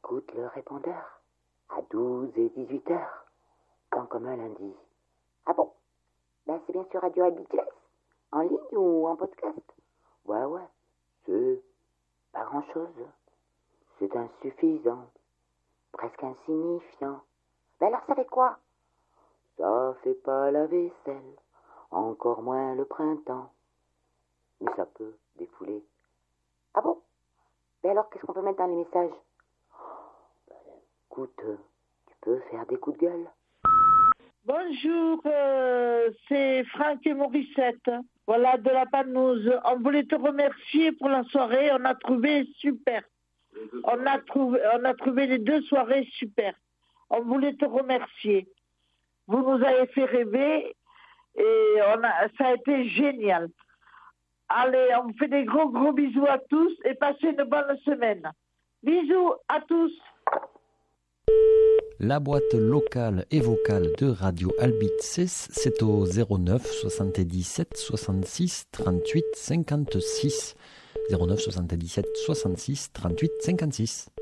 Écoute le répondeur à 12 et 18 heures, quand comme un lundi. Ah bon? Ben c'est bien sur Radio Habituelle, en ligne ou en podcast? Ouais, c'est pas grand-chose. C'est insuffisant, presque insignifiant. Ben alors ça fait quoi? Ça fait pas la vaisselle, encore moins le printemps. Mais ça peut défouler. Ah bon? Ben alors qu'est-ce qu'on peut mettre dans les messages? Ben, écoute, tu peux faire des coups de gueule. Bonjour, c'est Franck et Morissette. Voilà, de la Panouze. On voulait te remercier pour la soirée. On a trouvé super. On a trouvé les 2 soirées super. On voulait te remercier. Vous nous avez fait rêver et ça a été génial. Allez, on fait des gros bisous à tous et passez une bonne semaine. Bisous à tous. La boîte locale et vocale de Radio Albices, c'est au 09 77 66 38 56. 09 77 66 38 56.